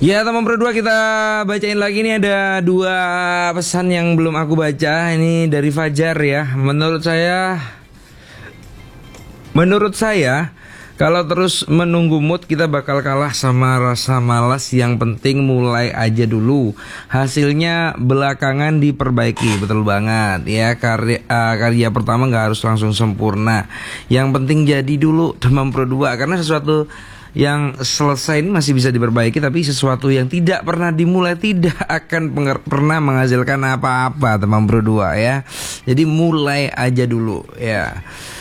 Ya teman berdua, kita bacain lagi nih, ada dua pesan yang belum aku baca. Ini dari Fajar ya. Menurut saya kalau terus menunggu mood kita bakal kalah sama rasa malas. Yang penting mulai aja dulu, hasilnya belakangan diperbaiki. Betul banget ya, karya pertama gak harus langsung sempurna. Yang penting jadi dulu teman berdua, karena sesuatu yang selesai ini masih bisa diperbaiki, tapi sesuatu yang tidak pernah dimulai tidak akan pernah menghasilkan apa-apa teman berdua ya. Jadi mulai aja dulu ya.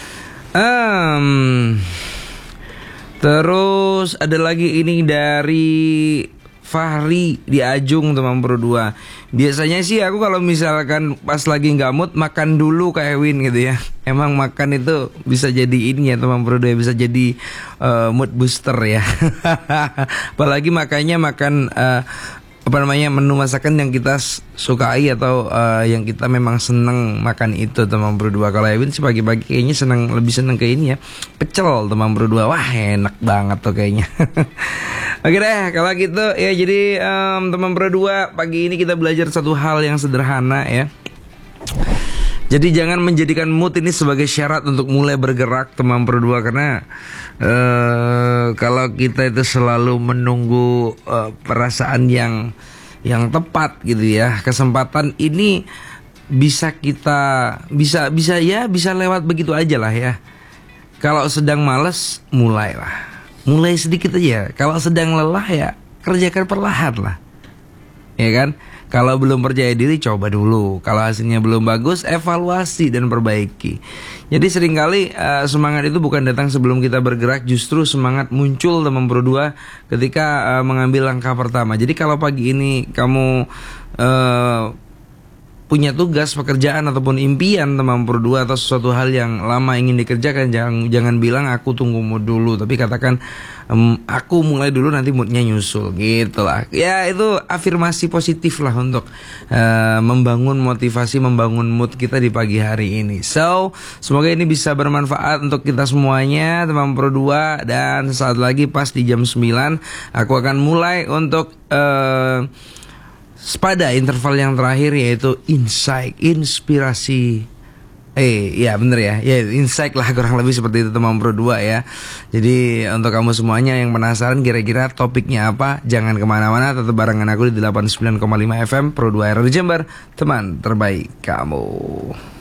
Terus ada lagi ini dari Fahri di Ajung teman berdua. Biasanya sih aku kalau misalkan pas lagi nggak mood makan dulu kayak Win gitu ya. Emang makan itu bisa jadi ini ya teman berdua, bisa jadi mood booster ya. Apalagi makannya makan menu masakan yang kita sukai atau yang kita memang seneng makan itu teman berdua. Kalau Ewin sih pagi-pagi kayaknya lebih seneng ke ini ya, pecel teman berdua. Wah enak banget tuh kayaknya. Oke deh kalau gitu ya. Jadi teman berdua, pagi ini kita belajar satu hal yang sederhana ya. Jadi jangan menjadikan mood ini sebagai syarat untuk mulai bergerak teman berdua. Karena kalau kita itu selalu menunggu perasaan yang tepat gitu ya, kesempatan ini bisa lewat begitu aja lah ya. Kalau sedang malas, mulai sedikit aja. Kalau sedang lelah ya kerjakan perlahan lah, ya kan. Kalau belum percaya diri, coba dulu. Kalau hasilnya belum bagus, evaluasi dan perbaiki. Jadi seringkali semangat itu bukan datang sebelum kita bergerak. Justru semangat muncul teman berdua ketika mengambil langkah pertama. Jadi kalau pagi ini kamu punya tugas, pekerjaan ataupun impian teman berdua, atau sesuatu hal yang lama ingin dikerjakan, jangan bilang aku tunggu mood dulu, tapi katakan aku mulai dulu, nanti moodnya nyusul gitu lah. Ya itu afirmasi positif lah untuk membangun motivasi, membangun mood kita di pagi hari ini. So semoga ini bisa bermanfaat untuk kita semuanya teman berdua. Dan saat lagi pas di jam 9 aku akan mulai untuk pada interval yang terakhir, yaitu insight, inspirasi. Ya bener ya, insight lah, kurang lebih seperti itu teman berdua ya. Jadi untuk kamu semuanya yang penasaran kira-kira topiknya apa, jangan kemana-mana, tetap barengan aku di 89,5 FM Pro 2 RRI Jember, teman terbaik kamu.